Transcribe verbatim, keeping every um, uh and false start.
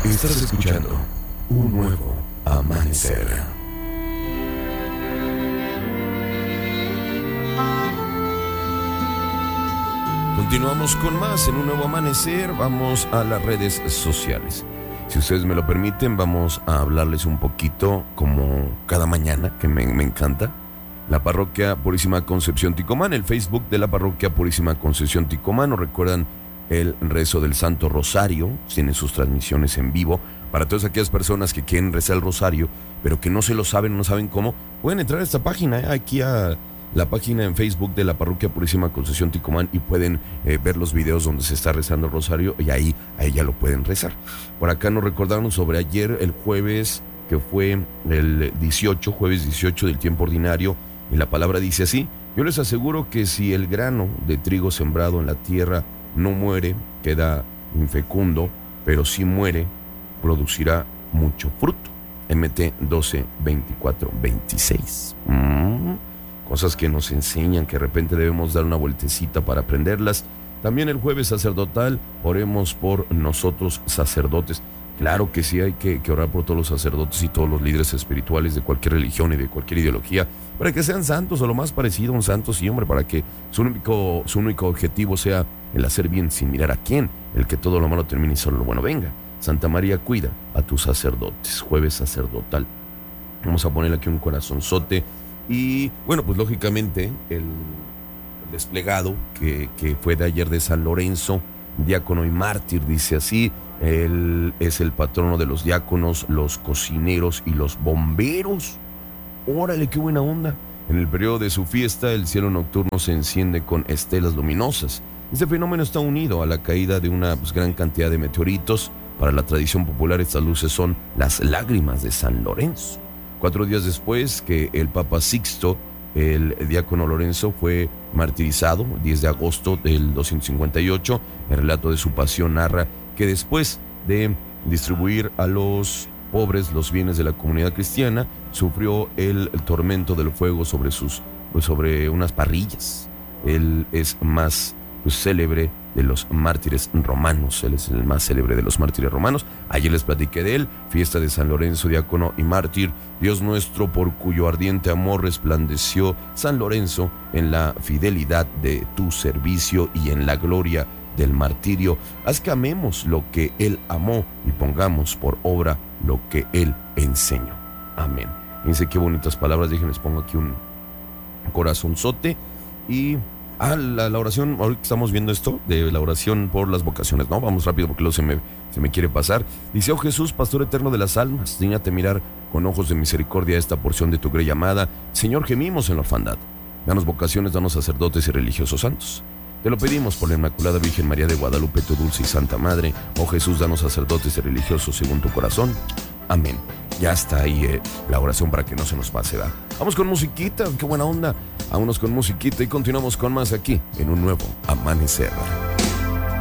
Estás escuchando un nuevo amanecer. Continuamos con más en un nuevo amanecer. Vamos a las redes sociales. Si ustedes me lo permiten, vamos a hablarles un poquito, como cada mañana, que me, me encanta, la Parroquia Purísima Concepción Ticomán, el Facebook de la Parroquia Purísima Concepción Ticomán. ¿No recuerdan el rezo del Santo Rosario? Tiene sus transmisiones en vivo. Para todas aquellas personas que quieren rezar el rosario, pero que no se lo saben, no saben cómo, pueden entrar a esta página, eh, aquí a la página en Facebook de la Parroquia Purísima Concepción Ticomán, y pueden eh, ver los videos donde se está rezando el rosario, y ahí, ahí ya lo pueden rezar. Por acá nos recordaron sobre ayer, el jueves, que fue el dieciocho, jueves dieciocho del tiempo ordinario, y la palabra dice así: yo les aseguro que si el grano de trigo sembrado en la tierra no muere, queda infecundo, pero si muere, producirá mucho fruto. M T doce, veinticuatro, veintiséis. Mm, cosas que nos enseñan, que de repente debemos dar una vueltecita para aprenderlas. También el jueves sacerdotal, oremos por nosotros sacerdotes. Claro que sí, hay que, que orar por todos los sacerdotes y todos los líderes espirituales de cualquier religión y de cualquier ideología, para que sean santos o lo más parecido a un santo, sí, hombre, para que su único, su único objetivo sea el hacer bien sin mirar a quién, el que todo lo malo termine y solo lo bueno venga. Santa María, cuida a tus sacerdotes. Jueves sacerdotal. Vamos a ponerle aquí un corazonzote. Y bueno, pues lógicamente el, el desplegado que, que fue de ayer de San Lorenzo, diácono y mártir, dice así. Él es el patrono de los diáconos, los cocineros y los bomberos. ¡Órale, qué buena onda! En el periodo de su fiesta, el cielo nocturno se enciende con estelas luminosas. Este fenómeno está unido a la caída de una pues, gran cantidad de meteoritos. Para la tradición popular, estas luces son las lágrimas de San Lorenzo. Cuatro días después que el Papa Sixto, el diácono Lorenzo, fue martirizado, diez de agosto del doscientos cincuenta y ocho, el relato de su pasión narra que después de distribuir a los pobres los bienes de la comunidad cristiana, sufrió el, el tormento del fuego sobre, sus, pues sobre unas parrillas. Él es más pues, célebre de los mártires romanos, él es el más célebre de los mártires romanos. Ayer les platiqué de él, fiesta de San Lorenzo, diácono y mártir. Dios nuestro, por cuyo ardiente amor resplandeció San Lorenzo en la fidelidad de tu servicio y en la gloria del martirio, haz que amemos lo que él amó y pongamos por obra lo que él enseñó. Amén. Fíjense qué bonitas palabras. Déjenles pongo aquí un corazonzote. Y ah, la, la oración, ahorita estamos viendo esto de la oración por las vocaciones, ¿no? Vamos rápido porque luego se me, se me quiere pasar. Dice: oh Jesús, pastor eterno de las almas, dígnate mirar con ojos de misericordia esta porción de tu grey amada. Señor, gemimos en la orfandad. Danos vocaciones, danos sacerdotes y religiosos santos. Te lo pedimos por la Inmaculada Virgen María de Guadalupe, tu dulce y santa madre. Oh Jesús, danos sacerdotes y religiosos según tu corazón. Amén. Ya está ahí eh, la oración para que no se nos pase, ¿verdad? Vamos con musiquita, qué buena onda. Vámonos con musiquita y continuamos con más aquí en un nuevo amanecer.